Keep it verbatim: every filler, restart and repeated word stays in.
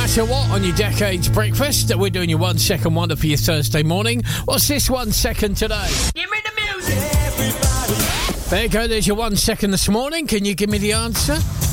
matter what on your Decades breakfast, we're doing your one second wonder for your Thursday morning. What's this one second today? Give me the music. There you go, there's your one second this morning. Can you give me the answer?